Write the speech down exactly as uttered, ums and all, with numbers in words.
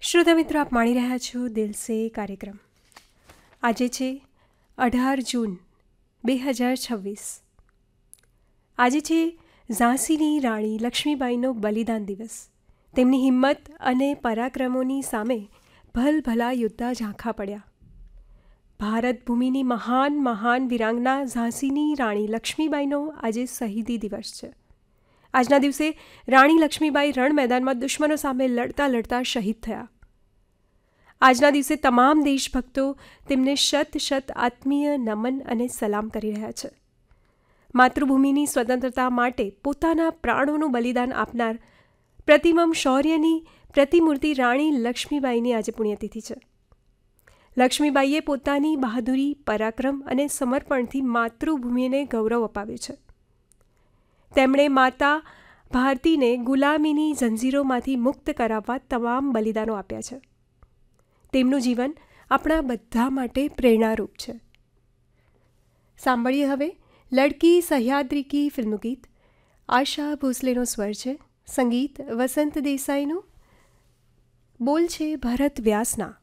શ્રોતા મિત્રો, આપ માણી રહ્યા છો દિલ સે કાર્યક્રમ. આજે છે અઢાર જૂન બે હજાર છવ્વીસ. આજે છે ઝાંસીની રાણી લક્ષ્મીબાઈનો બલિદાન દિવસ. તેમની હિંમત અને પરાક્રમોની સામે ભલભલા યોદ્ધા ઝાંખા પડ્યા. ભારત ભૂમિની મહાન મહાન વીરાંગના ઝાંસીની રાણી લક્ષ્મીબાઈનો આજે શહીદી દિવસ છે. આજના દિવસે રાણી લક્ષ્મીબાઈ રણ મેદાનમાં દુશ્મનો સામે લડતા લડતા શહીદ થયા. આજના દિવસે તમામ દેશભક્તો તેમને શત શત આત્મીય નમન અને સલામ કરી રહ્યા છે. માતૃભૂમિની સ્વતંત્રતા માટે પોતાના પ્રાણોનું બલિદાન આપનાર પ્રતિમમ શૌર્યની પ્રતિમૂર્તિ રાણી લક્ષ્મીબાઈની આજે પુણ્યતિથિ છે. લક્ષ્મીબાઈએ પોતાની બહાદુરી, પરાક્રમ અને સમર્પણથી માતૃભૂમિને ગૌરવ અપાવ્યું છે. તેમણે માતા ભારતીને ગુલામીની જંજીરોમાંથી મુક્ત કરાવવા તમામ બલિદાનો આપ્યા છે. તેમનું જીવન આપણા બધા માટે પ્રેરણારૂપ છે. સાંભળીએ હવે લડકી સહ્યાદ્રી કી ફિલ્મનું ગીત. આશા ભોસલેનો સ્વર છે, સંગીત વસંત દેસાઈનું, બોલ છે ભરત વ્યાસના.